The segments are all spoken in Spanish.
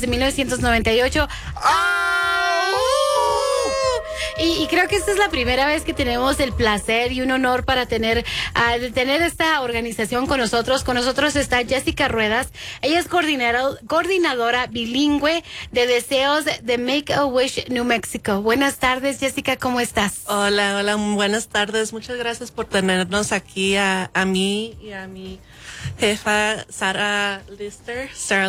desde 1998. Y creo que esta es la primera vez que tenemos el placer y un honor para tener esta organización con nosotros. Con nosotros está Jessica Ruedas. Ella es coordinadora bilingüe de deseos de Make-A-Wish New Mexico. Buenas tardes, Jessica, ¿cómo estás? Hola, buenas tardes. Muchas gracias por tenernos aquí a mí y a mi jefa, Sarah Lister.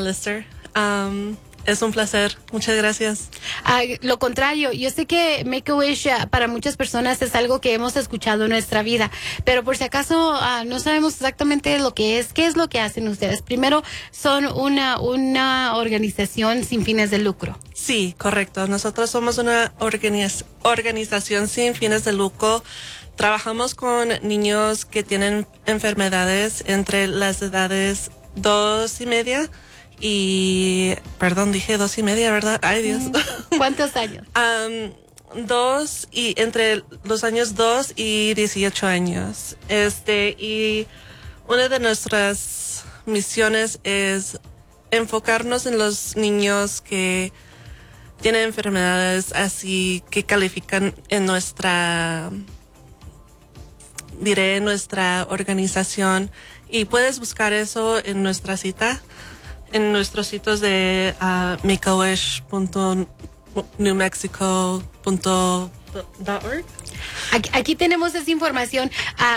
Es un placer. Muchas gracias. Lo contrario, yo sé que Make-A-Wish para muchas personas es algo que hemos escuchado en nuestra vida, pero por si acaso no sabemos exactamente lo que es. ¿Qué es lo que hacen ustedes? Primero, son una organización sin fines de lucro. Sí, correcto. Nosotros somos una organización sin fines de lucro. Trabajamos con niños que tienen enfermedades entre las edades 2.5 dije 2.5, ¿verdad? Ay, Dios. ¿Cuántos años? Entre los años 2 y 18 años. Y una de nuestras misiones es enfocarnos en los niños que tienen enfermedades así que califican en nuestra organización, y puedes buscar eso en nuestra cita, en nuestros sitios de makeawish.newmexico.org. Aquí tenemos esa información.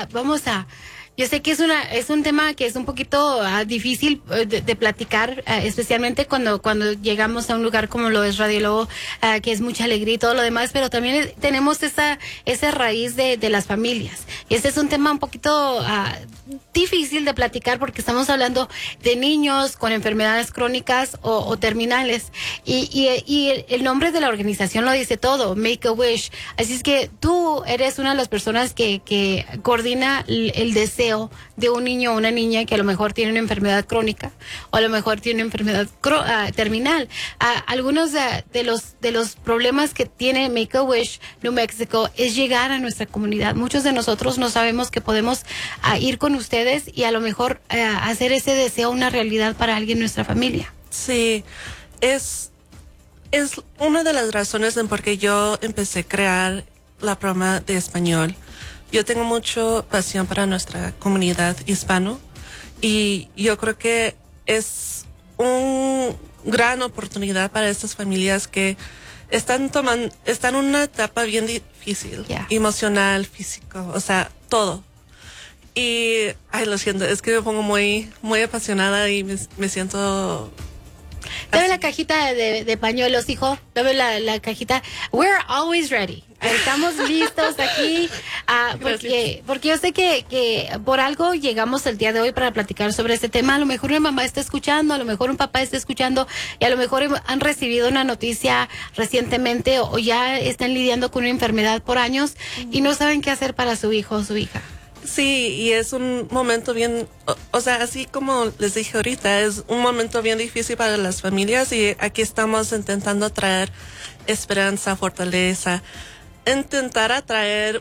Yo sé que es un tema que es un poquito difícil de platicar, especialmente cuando llegamos a un lugar como lo es Radio Lobo, que es mucha alegría y todo lo demás, pero también tenemos esa raíz de las familias. Y este es un tema un poquito difícil de platicar porque estamos hablando de niños con enfermedades crónicas o terminales. Y el nombre de la organización lo dice todo, Make-A-Wish. Así es que tú eres una de las personas que coordina el deseo de un niño o una niña que a lo mejor tiene una enfermedad crónica o a lo mejor tiene una enfermedad terminal. Algunos de los problemas que tiene Make-A-Wish New Mexico es llegar a nuestra comunidad. Muchos de nosotros no sabemos que podemos ir con ustedes y a lo mejor hacer ese deseo una realidad para alguien en nuestra familia. Sí, es una de las razones en por qué yo empecé a crear la programa de español. Yo tengo mucha pasión para nuestra comunidad hispano, y yo creo que es una gran oportunidad para estas familias que están en una etapa bien difícil, emocional, físico, o sea, todo. Y, lo siento, es que me pongo muy, muy apasionada y me siento... Dame la cajita de pañuelos, hijo. Dame la cajita. We're always ready. Estamos listos aquí. Porque yo sé que por algo llegamos el día de hoy para platicar sobre este tema. A lo mejor una mamá está escuchando, a lo mejor un papá está escuchando, y a lo mejor han recibido una noticia recientemente o ya están lidiando con una enfermedad por años y no saben qué hacer para su hijo o su hija. Sí, y es un momento bien, o sea, así como les dije ahorita, es un momento bien difícil para las familias, y aquí estamos intentando traer esperanza, fortaleza, intentar atraer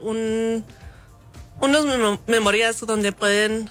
unas memorias donde pueden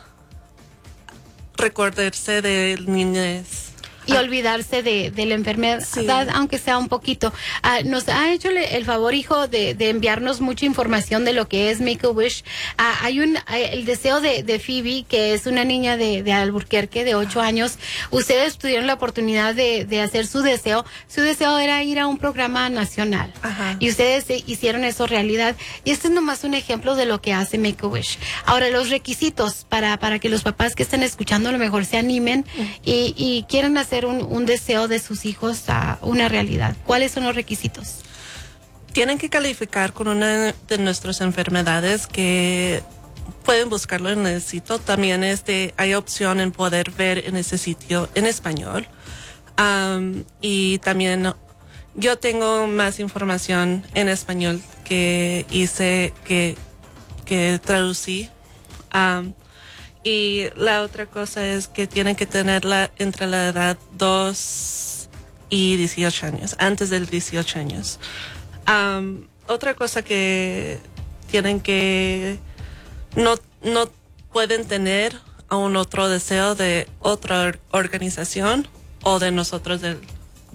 recordarse de niñez. Y olvidarse de la enfermedad, sí, aunque sea un poquito. Nos ha hecho el favor, hijo, de enviarnos mucha información de lo que es Make-A-Wish. Hay el deseo de Phoebe, que es una niña de Albuquerque, de 8 años. Ustedes tuvieron la oportunidad de hacer su deseo. Su deseo era ir a un programa nacional. Ajá. Y ustedes hicieron eso realidad. Y este es nomás un ejemplo de lo que hace Make-A-Wish. Ahora, los requisitos para que los papás que están escuchando a lo mejor se animen y quieran hacer un deseo de sus hijos a una realidad. ¿Cuáles son los requisitos? Tienen que calificar con una de nuestras enfermedades, que pueden buscarlo en el sitio. También hay opción en poder ver en ese sitio en español. Y también yo tengo más información en español que hice, que traducí. Y la otra cosa es que tienen que tenerla entre la edad 2 y 18 años, antes del 18 años. Otra cosa que tienen que... No pueden tener a un otro deseo de otra organización o de nosotros